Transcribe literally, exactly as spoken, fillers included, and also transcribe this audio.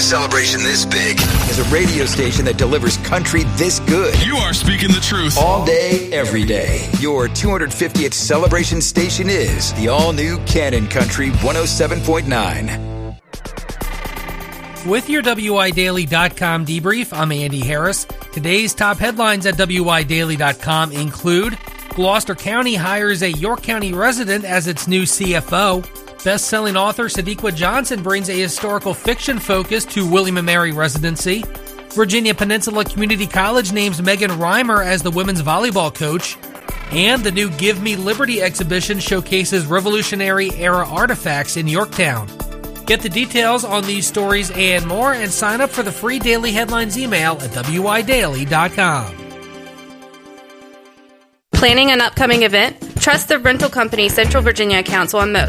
celebration this big is a radio station that delivers country this good. You are speaking the truth. All day, every day. Your two hundred fiftieth celebration station is the all-new Cannon Country one oh seven point nine. With your W I Daily dot com debrief, I'm Andy Harris. Today's top headlines at W I Daily dot com include Gloucester County hires a York County resident as its new C F O. Best-selling author Sadiqa Johnson brings a historical fiction focus to William and Mary residency. Virginia Peninsula Community College names Megan Reimer as the women's volleyball coach. And the new Give Me Liberty exhibition showcases Revolutionary-era artifacts in Yorktown. Get the details on these stories and more and sign up for the free Daily Headlines email at W I Daily dot com. Planning an upcoming event? Trust the rental company Central Virginia Council on most.